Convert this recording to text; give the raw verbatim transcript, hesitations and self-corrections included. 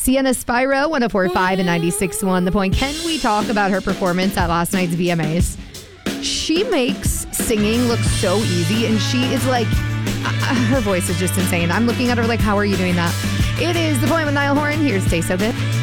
Sienna Spyro, one oh four point five and ninety-six point one The Point. Can we talk about her performance at last night's V M As? She makes singing look so easy, and she is like, uh, her voice is just insane. I'm looking at her like, how are you doing that? It is The Point with Niall Horan. Here's Stay So Good.